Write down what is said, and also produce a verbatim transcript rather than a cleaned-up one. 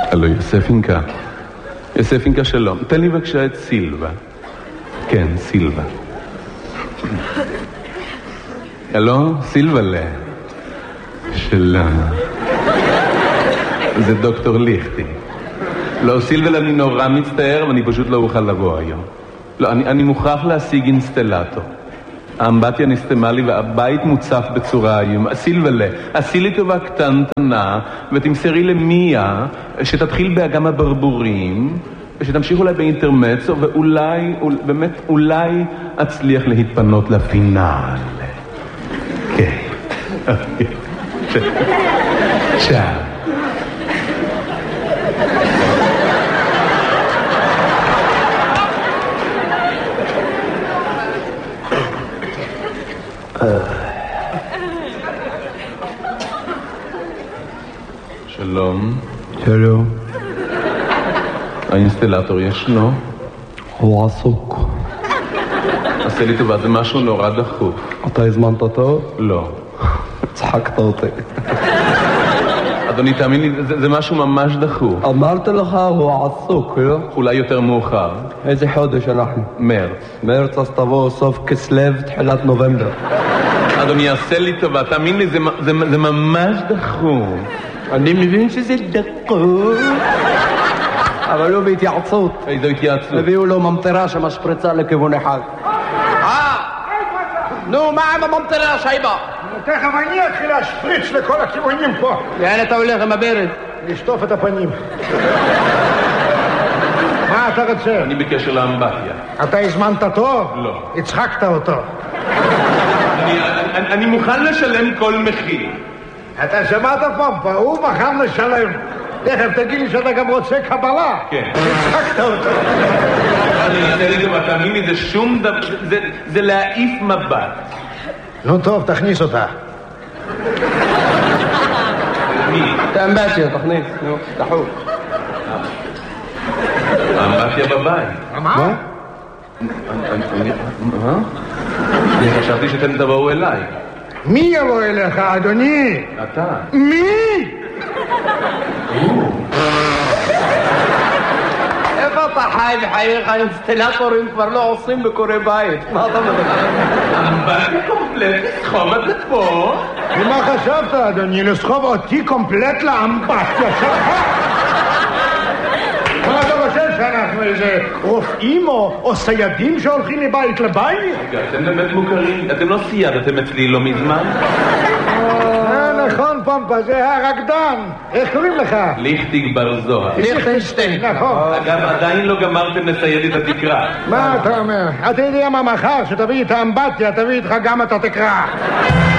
הלו, יוספינקה. יוספינקה שלום. תן לי בבקשה את סילבה. כן, סילבה. הלו, סילבלה. שלום. זה דוקטור ליכטי. לא, סילבלה, אני נורא מצטער, ואני פשוט לא אוכל לבוא היום. לא, אני, אני מוכרח להשיג אינסטלטור. האמבטיה נסתמה לי והבית מוצף בצורה איומה. סילבלה, עשי לי טובה קטנטנה ותמסרי למיה שתתחיל באגם הברבורים ושתמשיך אולי באינטרמצו ואולי, באמת, אולי אצליח להתפנות לפינאל. כן. צ'או. שלום. שלום. האינסטלטור ישנו? הוא עסוק. עשה לי טובה, זה משהו נורא דחוף. אתה הזמנת אותו? לא. צחקת אותי. אדוני, תאמין לי, זה, זה משהו ממש דחוף. אמרתי לך, הוא עסוק, לא? אולי יותר מאוחר. איזה חודש אנחנו? מרץ. מרץ, אז תבוא סוף כסלו, תחילת נובמבר. אדוני, עשה לי טובה, תאמין לי, זה, זה, זה ממש דחוף. אני מבין שזה דחוף. אבל הוא בהתייעצות. איזו התייעצות? הביאו לו ממטרה שמשפריצה לכיוון אחד. אה! נו, מה עם הממטרה, שייבה? תכף אני אתחיל להשפריץ לכל הכיוונים פה. לאן אתה הולך עם הברד? לשטוף את הפנים. מה אתה רוצה? אני בקשר לאמבטיה. אתה הזמנת תור? לא. הצחקת אותו. אני, אני, אני מוכן לשלם כל מחיר. אתה שמעת פמפה, הוא מוכן לשלם. תכף תגיד לי שאתה גם רוצה קבלה. כן. הצחקת אותו. אני אעשה לי גם, תאמין לי, זה שום דבר, זה, זה להעיף מבט. נו טוב, תכניס אותה. מי? את האמבטיה, תכניס, נו, דחוף. האמבטיה בבית. מה? מה? אני חשבתי שאתם תבואו אליי. מי יבוא אליך, אדוני? אתה. מי? איפה אתה חי בחייך? האינסטלטורים כבר לא עושים בקורי בית. מה אתה מדבר? אמבטיה קומפלט, סחוב את זה פה. ומה חשבת, אדוני? לסחוב אותי קומפלט לאמבטיה שלך? מה אתה חושב שאנחנו איזה רופאים או סיידים שהולכים מבית לבית? רגע, אתם באמת מוכרים? אתם לא סיידתם אצלי לא מזמן? נכון, פמפה, זה הרקדן. איך קוראים לך? ליכטיג בר זוהר. ליכטנשטיין. נכון. אגב, עדיין לא גמרתם לסייד את התקרה. מה אתה אומר? אתה יודע מה מחר? שתביא את האמבטיה, תביא איתך גם את התקרה.